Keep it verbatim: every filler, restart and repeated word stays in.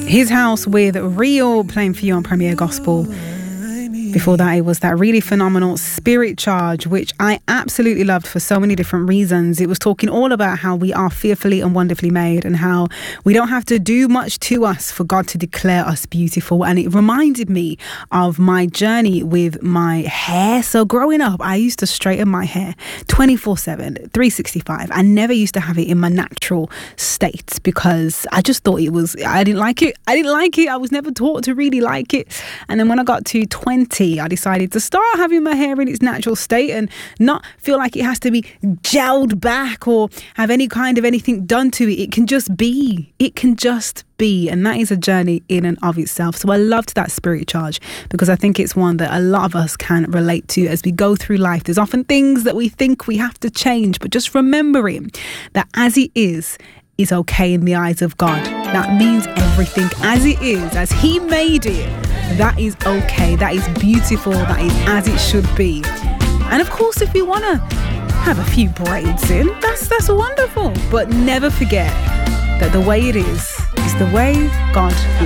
His House with Real, playing for you on Premier Gospel. Before that, it was that really phenomenal Spirit Charge, which I absolutely loved for so many different reasons. It was talking all about how we are fearfully and wonderfully made, and how we don't have to do much to us for God to declare us beautiful. And it reminded me of my journey with my hair. So growing up, I used to straighten my hair twenty-four seven, three sixty-five. I never used to have it in my natural state because I just thought it was, I didn't like it. I didn't like it. I was never taught to really like it. And then when I got to twenty, I decided to start having my hair in its natural state and not feel like it has to be gelled back or have any kind of anything done to it. It can just be. It can just be. And that is a journey in and of itself. So I loved that Spirit Charge because I think it's one that a lot of us can relate to as we go through life. There's often things that we think we have to change, but just remembering that as it is, is okay in the eyes of God. That means everything as it is, as He made it. That is okay. That is beautiful. That is as it should be. And of course, if we want to have a few braids in, that's that's wonderful. But never forget that the way it is is the way God loves.